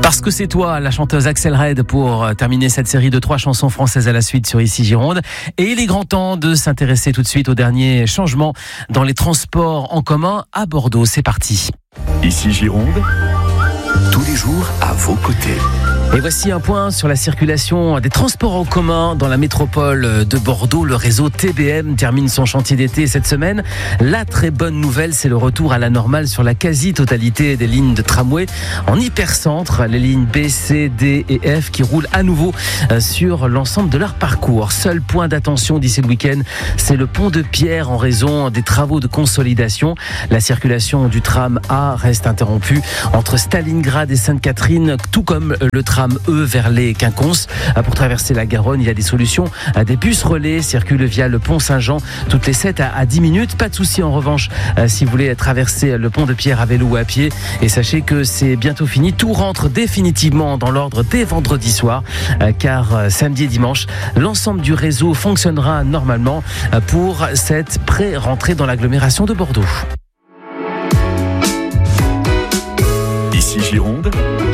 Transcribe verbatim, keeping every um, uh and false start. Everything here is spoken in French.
Parce que c'est toi, la chanteuse Axel Red, pour terminer cette série de trois chansons françaises à la suite sur Ici Gironde. Et il est grand temps de s'intéresser tout de suite aux derniers changements dans les transports en commun à Bordeaux. C'est parti. Ici Gironde, tous les jours à vos côtés. Et voici un point sur la circulation des transports en commun dans la métropole de Bordeaux. Le réseau T B M termine son chantier d'été cette semaine. La très bonne nouvelle, c'est le retour à la normale sur la quasi-totalité des lignes de tramway en hypercentre. Les lignes B, C, D et F qui roulent à nouveau sur l'ensemble de leur parcours. Seul point d'attention d'ici le week-end, c'est le pont de Pierre en raison des travaux de consolidation. La circulation du tram A reste interrompue entre Stalingrad et Sainte-Catherine, tout comme le tram E vers les Quinconces. Pour traverser la Garonne, il y a des solutions. Des bus relais circulent via le pont Saint-Jean toutes les sept à dix minutes. Pas de souci en revanche si vous voulez traverser le pont de Pierre à vélo ou à pied. Et sachez que c'est bientôt fini. Tout rentre définitivement dans l'ordre dès vendredi soir, car samedi et dimanche, l'ensemble du réseau fonctionnera normalement pour cette pré-rentrée dans l'agglomération de Bordeaux. Ici Gironde,